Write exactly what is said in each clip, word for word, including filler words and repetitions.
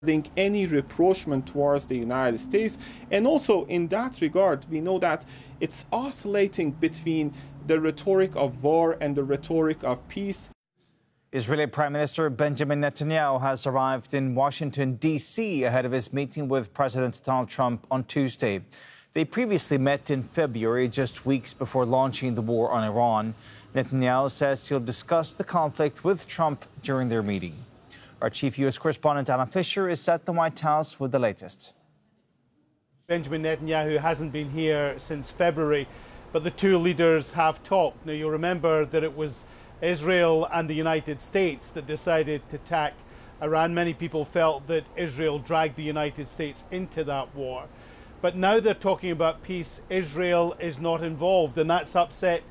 any rapprochement towards the United States. And also in that regard, we know that it's oscillating between the rhetoric of war and the rhetoric of peace. Israeli Prime Minister Benjamin Netanyahu has arrived in Washington, D C ahead of his meeting with President Donald Trump on Tuesday. They previously met in February, just weeks before launching the war on Iran. Netanyahu says he'll discuss the conflict with Trump during their meeting. Our chief U S correspondent Anna Fisher is at the White House with the latest. Benjamin Netanyahu hasn't been here since February, but the two leaders have talked. Now, you'll remember that it was Israel and the United States that decided to attack Iran. Many people felt that Israel dragged the United States into that war. But now they're talking about peace. Israel is not involved, and that's upset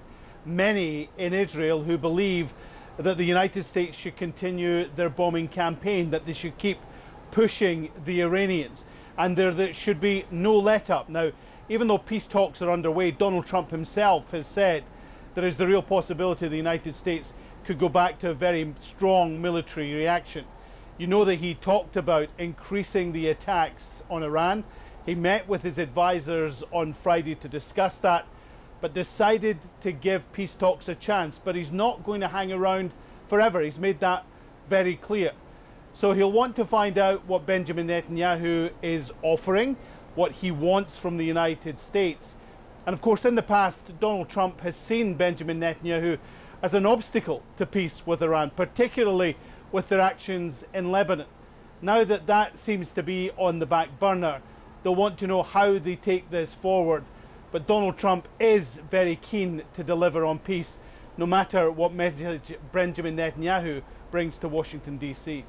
many in Israel who believe that the United States should continue their bombing campaign, that they should keep pushing the Iranians, and there, there should be no let-up. Now, even though peace talks are underway, Donald Trump himself has said there is the real possibility the United States could go back to a very strong military reaction. You know that he talked about increasing the attacks on Iran. He met with his advisors on Friday to discuss that, but decided to give peace talks a chance. But he's not going to hang around forever. He's made that very clear. So he'll want to find out what Benjamin Netanyahu is offering, what he wants from the United States. And of course, in the past, Donald Trump has seen Benjamin Netanyahu as an obstacle to peace with Iran, particularly with their actions in Lebanon. Now that that seems to be on the back burner, they'll want to know how they take this forward. But Donald Trump is very keen to deliver on peace, no matter what message Benjamin Netanyahu brings to Washington, D C.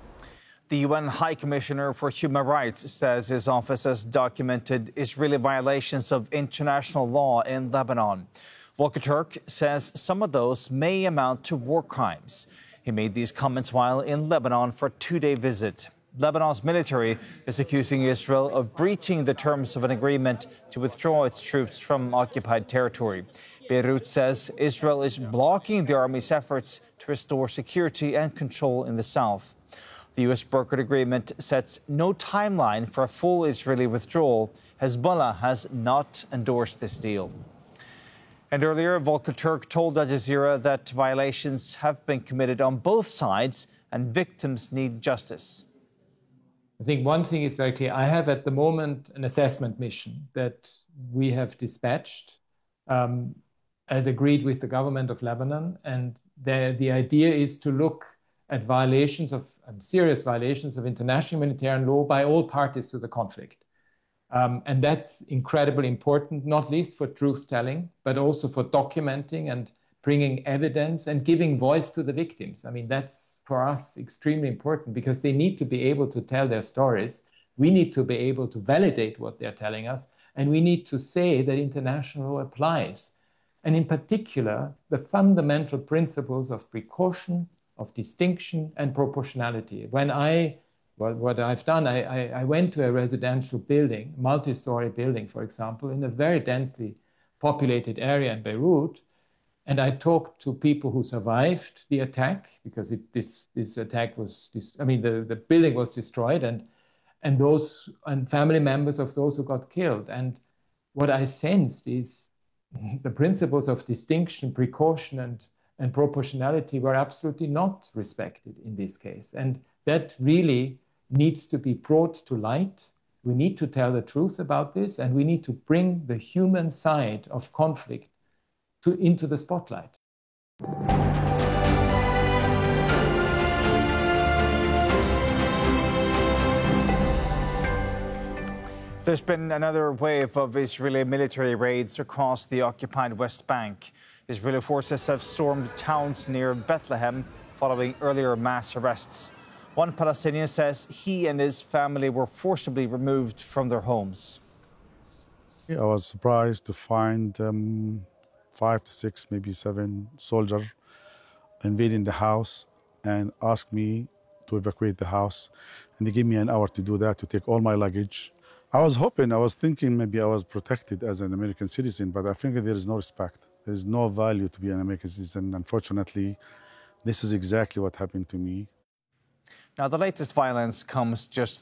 The U N High Commissioner for Human Rights says his office has documented Israeli violations of international law in Lebanon. Volker Turk says some of those may amount to war crimes. He made these comments while in Lebanon for a two-day visit. Lebanon's military is accusing Israel of breaching the terms of an agreement to withdraw its troops from occupied territory. Beirut says Israel is blocking the army's efforts to restore security and control in the south. The U S-brokered agreement sets no timeline for a full Israeli withdrawal. Hezbollah has not endorsed this deal. And earlier, Volker Turk told Al Jazeera that violations have been committed on both sides and victims need justice. I think one thing is very clear. I have at the moment an assessment mission that we have dispatched um, as agreed with the government of Lebanon. And the, the idea is to look at violations of um, serious violations of international humanitarian law by all parties to the conflict. Um, and that's incredibly important, not least for truth-telling, but also for documenting and bringing evidence and giving voice to the victims. I mean, that's for us extremely important because they need to be able to tell their stories. We need to be able to validate what they're telling us, and we need to say that international law applies. And in particular, the fundamental principles of precaution, of distinction, and proportionality. When I, well, what I've done, I, I, I went to a residential building, multi-story building, for example, in a very densely populated area in Beirut, and I talked to people who survived the attack because it, this this attack was, this, I mean, the, the building was destroyed, and and those and family members of those who got killed. And what I sensed is the principles of distinction, precaution, and and proportionality were absolutely not respected in this case, and that really needs to be brought to light. We need to tell the truth about this, and we need to bring the human side of conflict To, into the spotlight. There's been another wave of Israeli military raids across the occupied West Bank. Israeli forces have stormed towns near Bethlehem following earlier mass arrests. One Palestinian says he and his family were forcibly removed from their homes. Yeah, I was surprised to find um, five to six, maybe seven soldiers invading the house and asked me to evacuate the house. And they gave me an hour to do that, to take all my luggage. I was hoping, I was thinking maybe I was protected as an American citizen, but I think there is no respect. There is no value to be an American citizen. Unfortunately, this is exactly what happened to me. Now, the latest violence comes just